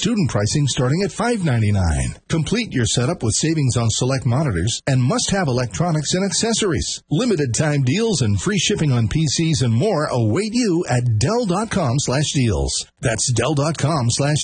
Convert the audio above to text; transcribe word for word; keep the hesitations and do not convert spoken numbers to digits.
student pricing starting at five ninety-nine. Complete your setup with savings on select monitors and must-have electronics and accessories. Limited time deals and free shipping on P Cs and more await you at Dell dot com slash deals. That's Dell dot com slash